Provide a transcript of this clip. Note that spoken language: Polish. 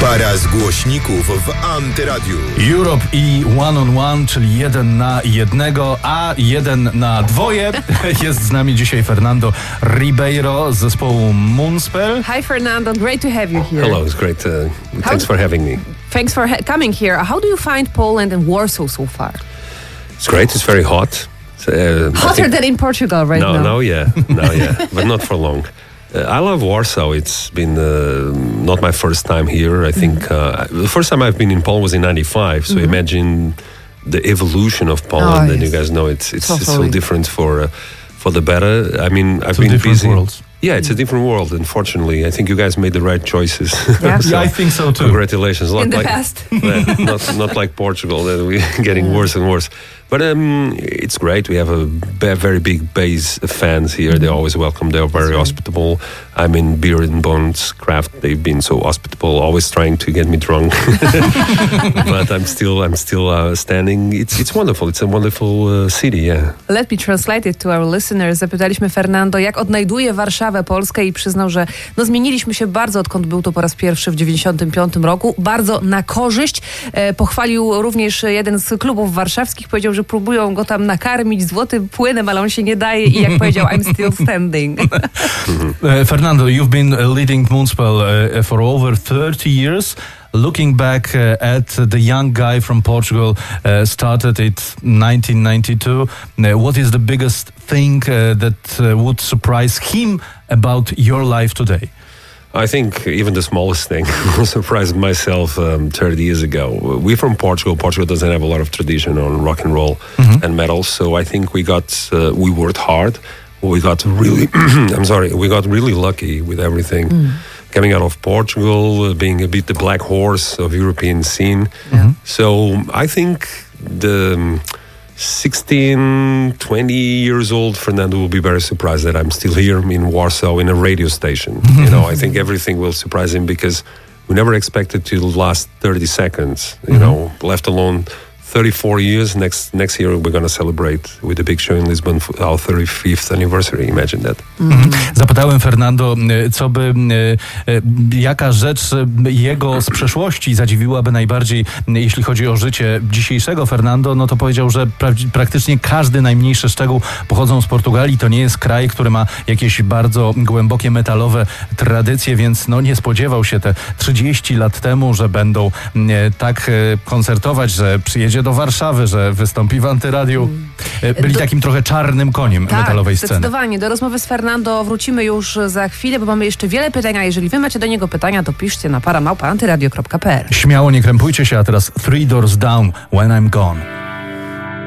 Para z głośników w Antyradiu. Europe i One on One, czyli 1 na 1, a 1 na 2. Jest z nami dzisiaj Fernando Ribeiro z zespołu Moonspell. Hi Fernando, great to have you here. Hello, it's great. Thanks for having me. Thanks for coming here. How do you find Poland and Warsaw so far? It's great. It's very hot. Hotter than in Portugal right now. No, yeah, but not for long. I love Warsaw. It's been not my first time here. I think the first time I've been in Poland was in '95. So imagine the evolution of Poland, and you guys know it's so different for the better. I mean, I've been busy. Worlds. Yeah, it's a different world. Unfortunately, I think you guys made the right choices. Yeah, I think so too. Congratulations. In the past. Not like Portugal, that we're getting worse and worse. But it's great. We have a very big base of fans here. They're always welcome. They're very hospitable. I mean, Beer and Bones Craft, they've been so hospitable, always trying to get me drunk. But I'm still standing. It's wonderful. It's a wonderful city, yeah. Let me translate it to our listeners. Zapytaliśmy Fernando, jak odnajduje Warszawę, Polskę, i przyznał, że zmieniliśmy się bardzo, odkąd był tu po raz pierwszy w 95 roku. Bardzo na korzyść. Pochwalił również jeden z klubów warszawskich. Powiedział, że próbują go tam nakarmić złotym płynem, ale on się nie daje i jak powiedział, I'm still standing. Fernando, you've been leading Moonspell for over 30 years. Looking back at the young guy from Portugal, started in 1992. What is the biggest thing that would surprise him about your life today? I think even the smallest thing surprised myself 30 years ago. We're from Portugal. Portugal doesn't have a lot of tradition on rock and roll and metal, so I think we worked hard. We got really, we got really lucky with everything. Coming out of Portugal, being a bit the black horse of European scene. Yeah. So I think the 16, 20 years old Fernando will be very surprised that I'm still here in Warsaw in a radio station. You know, I think everything will surprise him because we never expected to last 30 seconds, you know, left alone 34 years. Next year we're going to celebrate with a big show in Lisbon for our 35th anniversary. Imagine that. Zapytałem Fernando, jaka rzecz jego z przeszłości zadziwiłaby najbardziej, jeśli chodzi o życie dzisiejszego Fernando. No to powiedział, że praktycznie każdy najmniejszy szczegół pochodzą z Portugalii. To nie jest kraj, który ma jakieś bardzo głębokie metalowe tradycje, więc nie spodziewał się te 30 lat temu, że będą tak koncertować, że przyjedzie do Warszawy, że wystąpi w Antyradiu. Byli takim trochę czarnym koniem metalowej sceny. Zdecydowanie. Do rozmowy z Fernando wrócimy już za chwilę, bo mamy jeszcze wiele pytań, a jeżeli wy macie do niego pytania, to piszcie na para@antyradio.pl. Śmiało, nie krępujcie się, a teraz Three Doors Down, When I'm Gone.